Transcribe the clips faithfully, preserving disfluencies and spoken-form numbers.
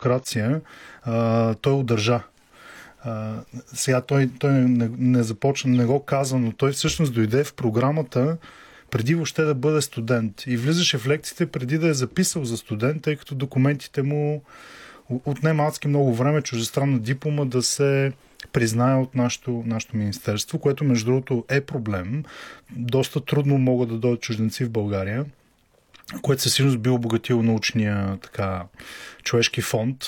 демокрация, а, той удържа. А, сега той, той не, не започна, не го каза, но той всъщност дойде в програмата преди въобще да бъде студент. И влизаше в лекциите преди да е записал за студент, тъй като документите му отнема адски много време, чуждестранна диплома да се признае от нашето, нашето министерство, което между другото е проблем. Доста трудно могат да дойдат чужденци в България, което със сигурност би обогатил научния така, човешки фонд.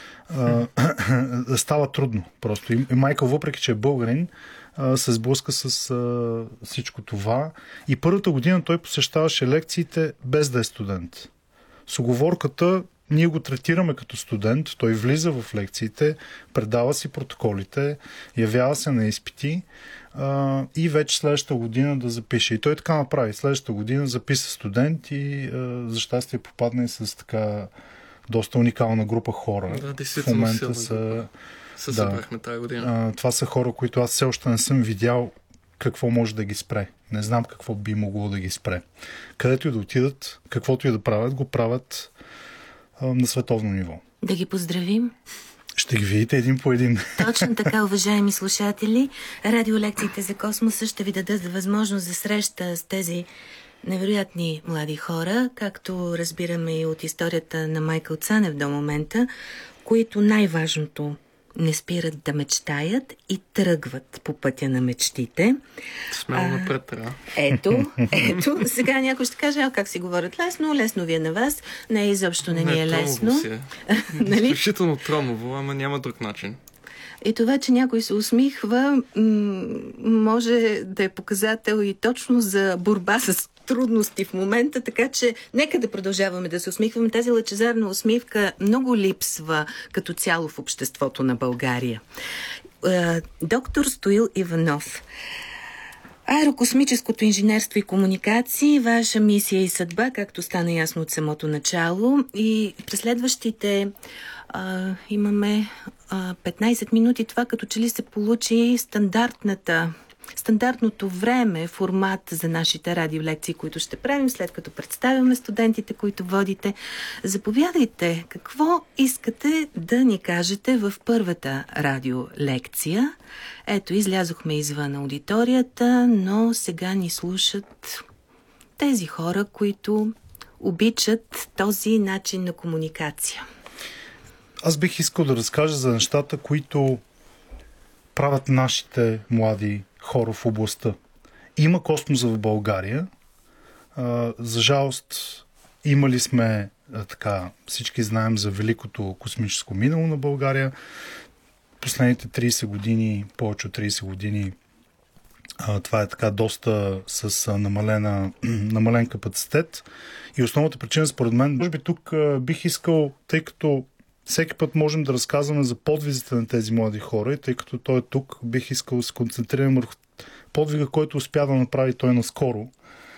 Става трудно просто. И Майкъл, въпреки че е българин, се сблъска с а, всичко това. И първата година той посещаваше лекциите без да е студент. С уговорката ние го третираме като студент, той влиза в лекциите, предава си протоколите, явява се на изпити а, и вече следващата година да запише. И той така направи. Следващата година записа студент и а, за щастие попадна с така доста уникална група хора. Да, в момента са... Се събрахме тази година. А, това са хора, които аз все още не съм видял какво може да ги спре. Не знам какво би могло да ги спре. Където и да отидат, каквото и да правят, го правят а, на световно ниво. Да ги поздравим. Ще ги видите един по един. Точно така, уважаеми слушатели. Радиолекциите за космоса ще ви дадат възможност за среща с тези невероятни млади хора, както разбираме и от историята на Майкъл Цанев до момента, които най-важното не спират да мечтаят и тръгват по пътя на мечтите. Смело напред трябва. Ето, ето. Сега някой ще каже, а как си говорят лесно, лесно ви е на вас. Не, изобщо не, не ни е лесно. Си е. Нали? Изключително тромово, ама няма друг начин. И това, че някой се усмихва, м- може да е показател и точно за борба с трудности в момента, така че нека да продължаваме да се усмихваме. Тази лъчезарна усмивка много липсва като цяло в обществото на България. Доктор Стоил Иванов, аерокосмическото инженерство и комуникации, ваша мисия и съдба, както стана ясно от самото начало, и през следващите а, имаме а, петнайсет минути. Това като че ли се получи стандартната стандартното време, формат за нашите радиолекции, които ще правим, след като представяме студентите, които водите. Заповядайте, какво искате да ни кажете в първата радиолекция? Ето, излязохме извън аудиторията, но сега ни слушат тези хора, които обичат този начин на комуникация. Аз бих искал да разкажа за нещата, които правят нашите млади хора в областта. Има космос в България. А, за жалост, имали сме, а, така, всички знаем за великото космическо минало на България. Последните трийсет години, повече от трийсет години, а, това е така доста с а, намалена, намален капацитет. И основната причина, според мен, може би тук а, бих искал, тъй като всеки път можем да разказваме за подвизите на тези млади хора и тъй като той е тук, бих искал да се концентрирам върху подвига, който успя да направи той наскоро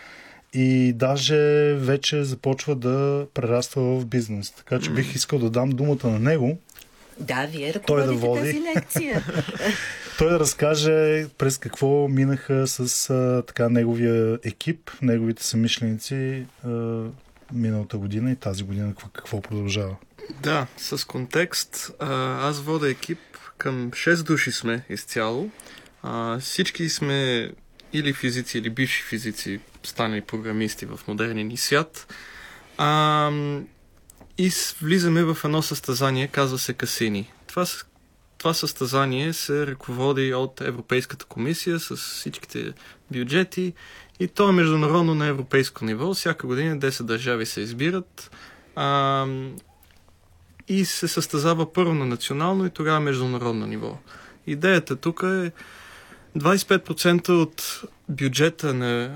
и даже вече започва да прераства в бизнес. Така че бих искал да дам думата на него. Да, вие ръководите да води тази лекция. Той да разкаже през какво минаха с а, така неговия екип, неговите съмишленици а, миналата година и тази година какво, какво продължава. Да, с контекст. Аз водя екип, към шест души сме изцяло. Всички сме или физици, или бивши физици, станали програмисти в модерния ни свят. И влизаме в едно състезание, казва се Касини. Това, това състезание се ръководи от Европейската комисия с всичките бюджети и то е международно на европейско ниво. Всяка година десет държави се избират. И се състезава първо на национално и тогава международно ниво. Идеята тук е двайсет и пет процента от бюджета на